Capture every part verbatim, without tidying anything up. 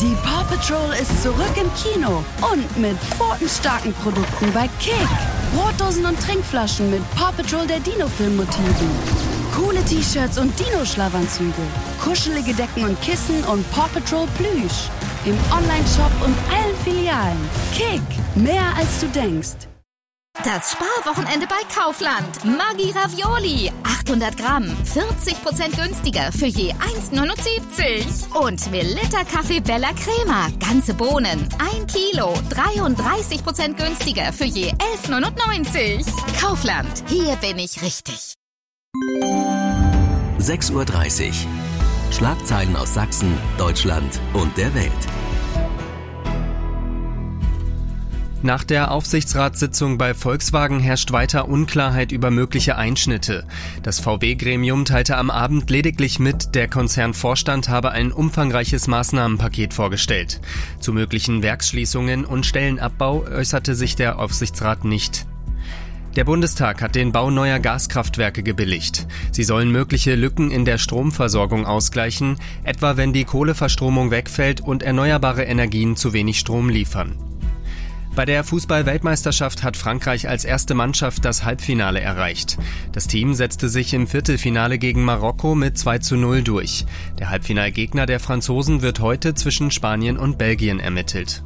Die Paw Patrol ist zurück im Kino und mit pfotenstarken Produkten bei Kick. Brotdosen und Trinkflaschen mit Paw Patrol der Dino-Film-Motiven. Coole T-Shirts und Dino-Schlafanzüge. Kuschelige Decken und Kissen und Paw Patrol Plüsch. Im Online-Shop und allen Filialen. Kick, mehr als du denkst. Das Sparwochenende bei Kaufland. Maggi Ravioli. achthundert Gramm. vierzig Prozent günstiger für je eins neunundsiebzig. Und Melitta Kaffee Bella Crema. Ganze Bohnen. ein Kilo. dreiunddreißig Prozent günstiger für je elf neunundneunzig. Kaufland. Hier bin ich richtig. sechs Uhr dreißig. Schlagzeilen aus Sachsen, Deutschland und der Welt. Nach der Aufsichtsratssitzung bei Volkswagen herrscht weiter Unklarheit über mögliche Einschnitte. Das V W-Gremium teilte am Abend lediglich mit, der Konzernvorstand habe ein umfangreiches Maßnahmenpaket vorgestellt. Zu möglichen Werksschließungen und Stellenabbau äußerte sich der Aufsichtsrat nicht. Der Bundestag hat den Bau neuer Gaskraftwerke gebilligt. Sie sollen mögliche Lücken in der Stromversorgung ausgleichen, etwa wenn die Kohleverstromung wegfällt und erneuerbare Energien zu wenig Strom liefern. Bei der Fußball-Weltmeisterschaft hat Frankreich als erste Mannschaft das Halbfinale erreicht. Das Team setzte sich im Viertelfinale gegen Marokko mit zwei zu null durch. Der Halbfinalgegner der Franzosen wird heute zwischen Spanien und Belgien ermittelt.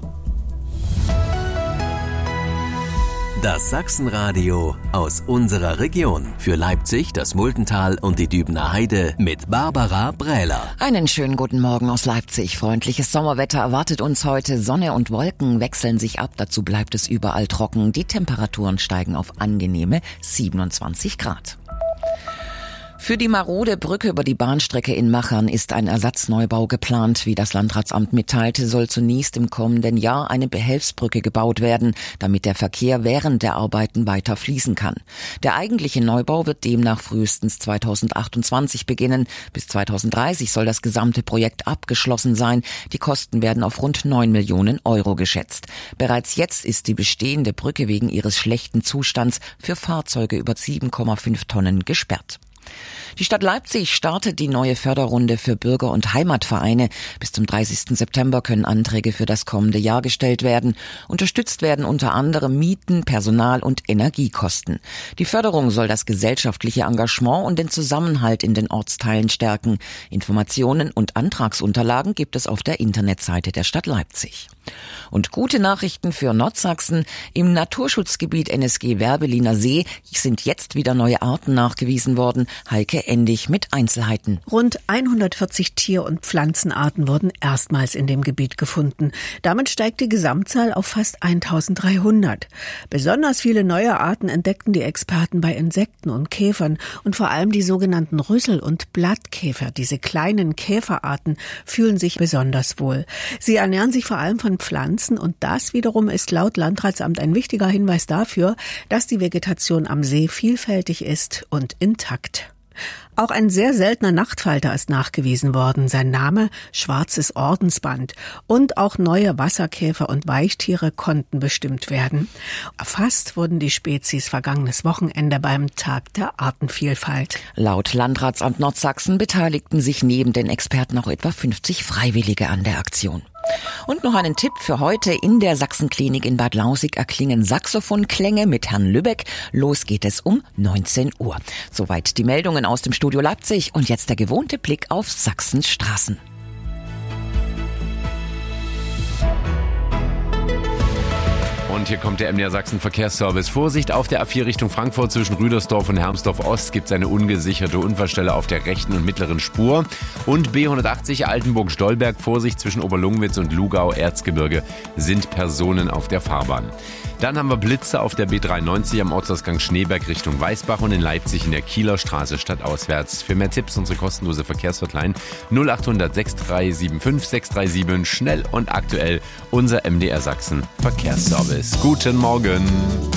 Das Sachsenradio aus unserer Region. Für Leipzig, das Multental und die Dübener Heide mit Barbara Brähler. Einen schönen guten Morgen aus Leipzig. Freundliches Sommerwetter erwartet uns heute. Sonne und Wolken wechseln sich ab. Dazu bleibt es überall trocken. Die Temperaturen steigen auf angenehme siebenundzwanzig Grad. Für die marode Brücke über die Bahnstrecke in Machern ist ein Ersatzneubau geplant. Wie das Landratsamt mitteilte, soll zunächst im kommenden Jahr eine Behelfsbrücke gebaut werden, damit der Verkehr während der Arbeiten weiter fließen kann. Der eigentliche Neubau wird demnach frühestens zweitausendachtundzwanzig beginnen. Bis zweitausenddreißig soll das gesamte Projekt abgeschlossen sein. Die Kosten werden auf rund neun Millionen Euro geschätzt. Bereits jetzt ist die bestehende Brücke wegen ihres schlechten Zustands für Fahrzeuge über sieben Komma fünf Tonnen gesperrt. Die Stadt Leipzig startet die neue Förderrunde für Bürger- und Heimatvereine. Bis zum dreißigsten September können Anträge für das kommende Jahr gestellt werden. Unterstützt werden unter anderem Mieten, Personal- und Energiekosten. Die Förderung soll das gesellschaftliche Engagement und den Zusammenhalt in den Ortsteilen stärken. Informationen und Antragsunterlagen gibt es auf der Internetseite der Stadt Leipzig. Und gute Nachrichten für Nordsachsen. Im Naturschutzgebiet N S G Werbeliner See sind jetzt wieder neue Arten nachgewiesen worden. Heike Endig mit Einzelheiten. Rund hundertvierzig Tier- und Pflanzenarten wurden erstmals in dem Gebiet gefunden. Damit steigt die Gesamtzahl auf fast eintausenddreihundert. Besonders viele neue Arten entdeckten die Experten bei Insekten und Käfern und vor allem die sogenannten Rüssel- und Blattkäfer. Diese kleinen Käferarten fühlen sich besonders wohl. Sie ernähren sich vor allem von Pflanzen und das wiederum ist laut Landratsamt ein wichtiger Hinweis dafür, dass die Vegetation am See vielfältig ist und intakt. Auch ein sehr seltener Nachtfalter ist nachgewiesen worden. Sein Name schwarzes Ordensband. Und auch neue Wasserkäfer und Weichtiere konnten bestimmt werden. Erfasst wurden die Spezies vergangenes Wochenende beim Tag der Artenvielfalt. Laut Landratsamt Nordsachsen beteiligten sich neben den Experten auch etwa fünfzig Freiwillige an der Aktion. Und noch einen Tipp für heute. In der Sachsenklinik in Bad Lausick erklingen Saxophonklänge mit Herrn Lübeck. Los geht es um neunzehn Uhr. Soweit die Meldungen aus dem Studio Leipzig und jetzt der gewohnte Blick auf Sachsens Straßen. Und hier kommt der M D R Sachsen Verkehrsservice. Vorsicht auf der A vier Richtung Frankfurt zwischen Rüdersdorf und Hermsdorf Ost gibt es eine ungesicherte Unfallstelle auf der rechten und mittleren Spur. Und B hundertachtzig Altenburg-Stolberg, Vorsicht zwischen Oberlungwitz und Lugau-Erzgebirge sind Personen auf der Fahrbahn. Dann haben wir Blitze auf der B dreiundneunzig am Ortsausgang Schneeberg Richtung Weißbach und in Leipzig in der Kieler Straße stadtauswärts. Für mehr Tipps unsere kostenlose Verkehrshotline null achthundert sechs drei sieben fünf sechs drei sieben. Schnell und aktuell unser M D R Sachsen Verkehrsservice. Guten Morgen.